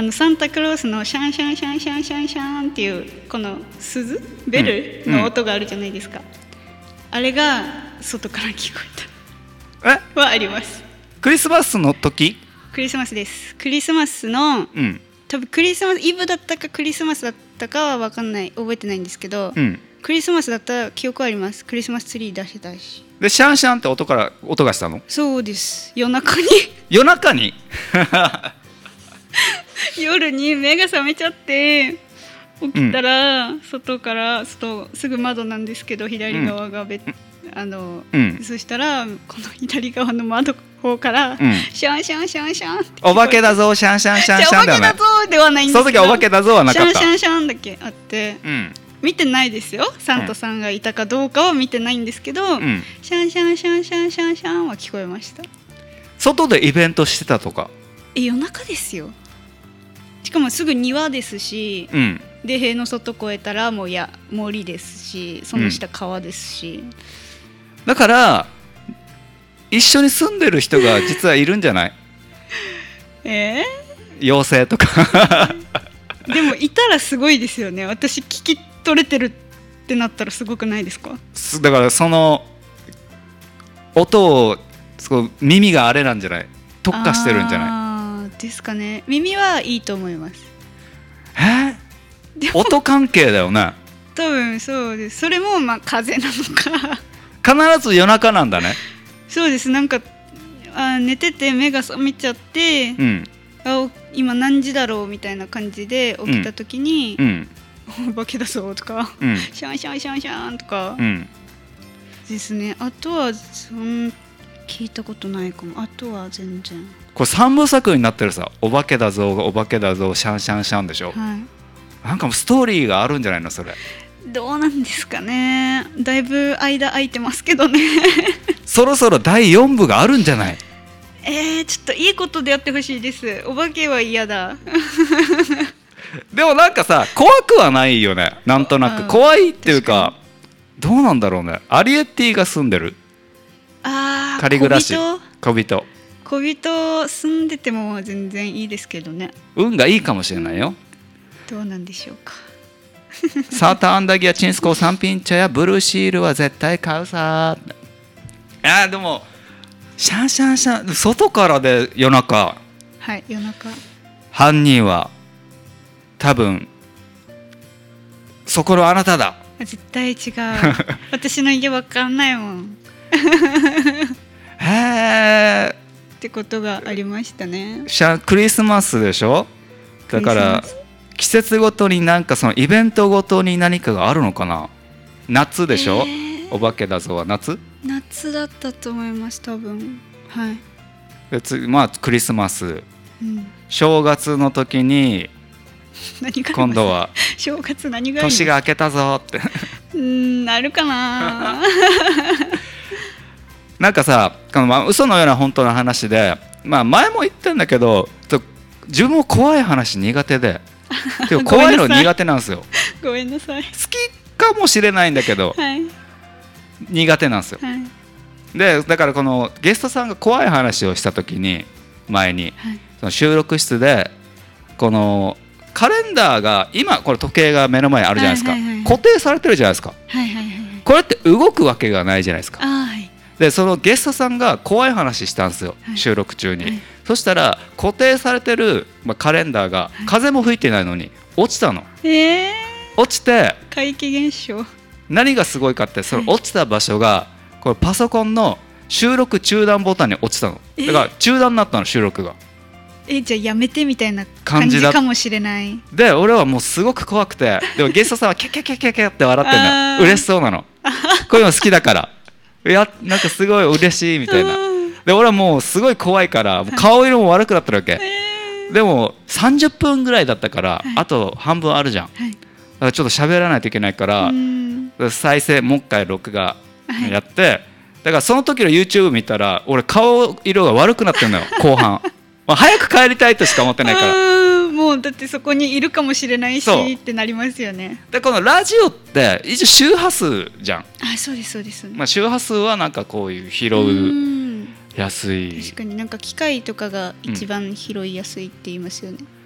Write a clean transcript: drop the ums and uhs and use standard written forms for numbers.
サンタクロースのシャンシャンシャンシャンシャンシャンっていうこの鈴ベルの音があるじゃないですか、あれが外から聞こえたはあります。 クリスマスの時？ クリスマスです。クリスマスの、多分クリスマスイブだったかクリスマスだったかは分かんない、覚えてないんですけど、クリスマスだったら記憶あります。クリスマスツリー出してたし。 でシャンシャンって音がしたの？ そうです、夜中に夜中に夜に目が覚めちゃって起きたら、外すぐ窓なんですけど左側がそしたらこの左側の窓方から、シャンシャンシャンシャンってお化けだぞシャンシャンシャンシャンではない。 お化けだぞではないんですけど、 その時はお化けだぞはなかった。 シャンシャンシャンだけあって、見てないですよ、サンタさんがいたかどうかは見てないんですけど、シャンシャンシャンシャンシャンシャンは聞こえました。 外でイベントしてたとか？ 夜中ですよ。しかもすぐ庭ですし、で塀の外越えたらもう森ですし、その下川ですし、 だから一緒に住んでる人が実はいるんじゃない？妖精とかでもいたらすごいですよね。私聞き取れてるってなったらすごくないですか？ だからその音を耳があれなんじゃない？特化してるんじゃない？ ですかね。耳はいいと思います。 音関係だよね。 多分そうです。それも風なのか必ず夜中なんだね。 そうです。なんか寝てて目が覚めちゃって、今何時だろうみたいな感じで起きた時に、お化けだぞとか、シャンシャンシャンシャンとか、ですね。あとは聞いたことないかも。あとは全然これ3部作になってるさ、お化けだぞお化けだぞシャンシャンシャンでしょ、なんかもうストーリーがあるんじゃないのそれ。 どうなんですかね。だいぶ間空いてますけどねそろそろ第4部があるんじゃない？ ちょっといいことでやってほしいです。お化けは嫌だでもなんかさ怖くはないよね。なんとなく怖いっていうかどうなんだろうね。アリエッティが住んでる仮暮らし小人住んでても全然いいですけどね。 運がいいかもしれないよ。 どうなんでしょうかサーターアンダギアチンスコー三品茶やブルーシールは絶対買うさ。でもシャンシャンシャン外からで夜中、 夜中犯人は多分そこのあなただ。 絶対違う私の家わかんないもんってことがありましたね。 クリスマスでしょ。だから季節ごとになんかそのイベントごとに何かがあるのかな。夏でしょ、お化けだぞは夏だったと思います多分。 でクリスマス、正月の時に今度は正月何が年が明けたぞってなるかななんかさ嘘のような本当の話で、前も言ったんだけど自分も怖い話苦手で怖いの苦手なんですよごめんなさい。 好きかもしれないんだけど、苦手なんですよ、でだからこのゲストさんが怖い話をした時に前に、その収録室でこのカレンダーが今これ時計が目の前にあるじゃないですか、固定されてるじゃないですか、これって動くわけがないじゃないですか。でそのゲストさんが怖い話したんですよ、収録中に、そしたら固定されてる、カレンダーが、風も吹いてないのに落ちたの、落ちて怪奇現象。 何がすごいかってその落ちた場所がこれパソコンの収録中断ボタンに落ちたの。だから中断になったの収録が。 じゃあやめてみたいな感じかもしれない。 で俺はもうすごく怖くて、でもゲストさんはキャキャキャキャキャって笑ってんだ嬉しそうなのこういうの好きだからなんかすごい嬉しいみたいな。で俺はもうすごい怖いからもう顔色も悪くなってるわけ、でも30分ぐらいだったから、あと半分あるじゃん、だからちょっと喋らないといけないから、再生もう一回録画やって、だからその時の YouTube 見たら俺顔色が悪くなってるのよ後半早く帰りたいとしか思ってないからもうだってそこにいるかもしれないしってなりますよね。 でこのラジオって一応周波数じゃん。 そうですそうです、 周波数はなんかこういう拾うやすい。 確かになんか機械とかが一番拾いやすいって言いますよね、